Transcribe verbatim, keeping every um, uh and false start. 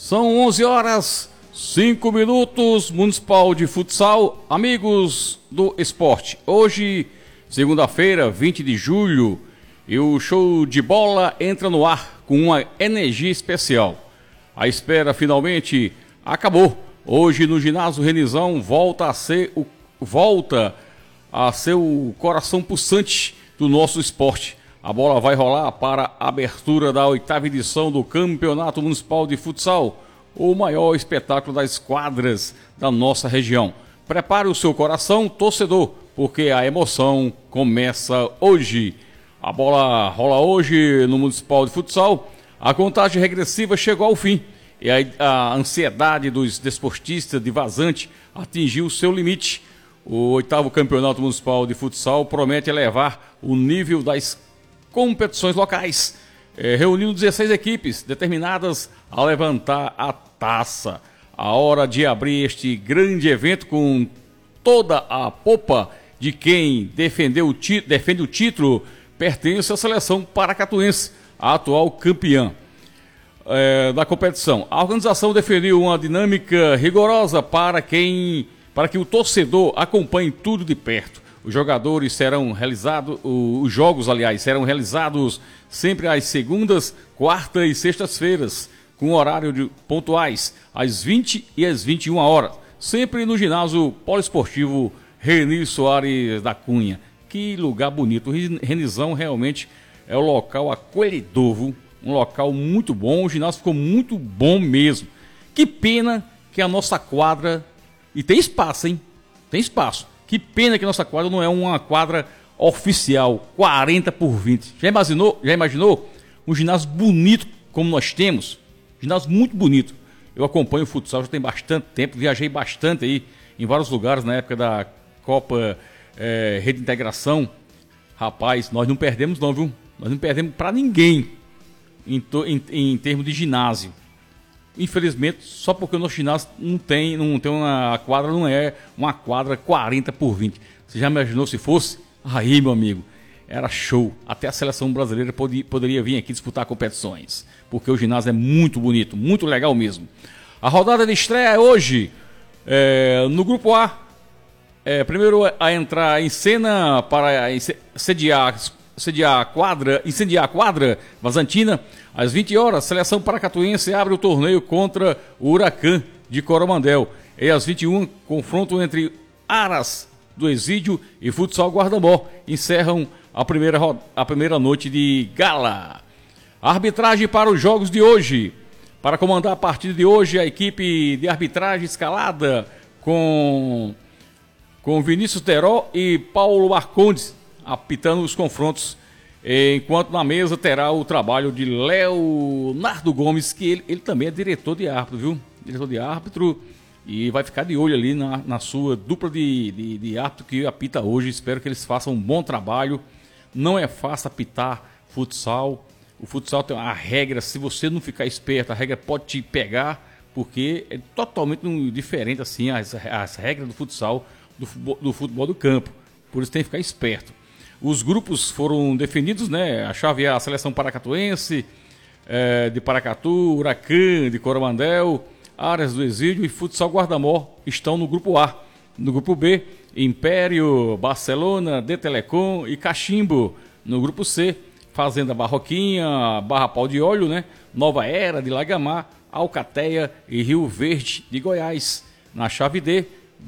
São onze horas, cinco minutos, Municipal de Futsal, amigos do esporte. Hoje, segunda-feira, vinte de julho, e o show de bola entra no ar com uma energia especial. A espera finalmente acabou. Hoje no ginásio Renizão volta a ser o, volta a ser o coração pulsante do nosso esporte. A bola vai rolar para a abertura da oitava edição do Campeonato Municipal de Futsal, o maior espetáculo das quadras da nossa região. Prepare o seu coração, torcedor, porque a emoção começa hoje. A bola rola hoje no Municipal de Futsal. A contagem regressiva chegou ao fim e a, a ansiedade dos desportistas de Vazante atingiu seu limite. O oitavo Campeonato Municipal de Futsal promete elevar o nível das competições locais, é, reunindo dezesseis equipes determinadas a levantar a taça. A hora de abrir este grande evento com toda a popa de quem defendeu o ti- defende o título pertence à seleção paracatuense, a atual campeã é, da competição. A organização definiu uma dinâmica rigorosa para, quem, para que o torcedor acompanhe tudo de perto. Os jogadores serão realizados, os jogos, aliás, serão realizados sempre às segundas, quartas e sextas-feiras, com horário de pontuais, às vinte e às vinte e uma horas, sempre no ginásio poliesportivo Reni Soares da Cunha. Que lugar bonito, o Renizão realmente é um local acolhedor, viu? Um local muito bom, o ginásio ficou muito bom mesmo. Que pena que a nossa quadra, e tem espaço, hein? Tem espaço. Que pena que nossa quadra não é uma quadra oficial, quarenta por vinte. Já imaginou? Já imaginou? Um ginásio bonito como nós temos. Ginásio muito bonito. Eu acompanho o futsal já tem bastante tempo, viajei bastante aí em vários lugares na época da Copa é, Rede Integração. Rapaz, nós não perdemos não, viu? Nós não perdemos para ninguém em, to, em, em termos de ginásio. Infelizmente, só porque o nosso ginásio não tem, não tem uma a quadra, não é uma quadra quarenta por vinte. Você já imaginou se fosse? Aí, meu amigo, era show. Até a seleção brasileira podia, poderia vir aqui disputar competições, porque o ginásio é muito bonito, muito legal mesmo. A rodada de estreia é hoje, é, no Grupo A. É, primeiro a entrar em cena para sediar, sediar a quadra, incendiar a quadra Vazantina. Às vinte horas, a seleção paracatuense abre o torneio contra o Huracan de Coromandel. E às vinte e uma, confronto entre Aras do Exídio e Futsal Guardamó encerram a primeira, a primeira noite de gala. A arbitragem para os jogos de hoje. Para comandar a partida de hoje, a equipe de arbitragem escalada com, com Vinícius Teró e Paulo Marcondes apitando os confrontos. Enquanto na mesa terá o trabalho de Leonardo Gomes, que ele, ele também é diretor de árbitro, viu? Diretor de árbitro, e vai ficar de olho ali na, na sua dupla de, de, de árbitro que apita hoje. Espero que eles façam um bom trabalho. Não é fácil apitar futsal. O futsal tem uma regra, se você não ficar esperto, a regra pode te pegar, porque é totalmente diferente assim as, as regras do futsal, do futebol, do futebol do campo. Por isso tem que ficar esperto. Os grupos foram definidos, né? A chave é a seleção paracatuense, é, de Paracatu, Huracan, de Coromandel, Aras do Exídio e Futsal Guardamó estão no grupo A. No grupo B, Império, Barcelona, De Telecom e Cachimbo. No grupo C, Fazenda Barroquinha, Barra Pau de Óleo, né? Nova Era de Lagamar, Alcateia e Rio Verde de Goiás. Na chave D,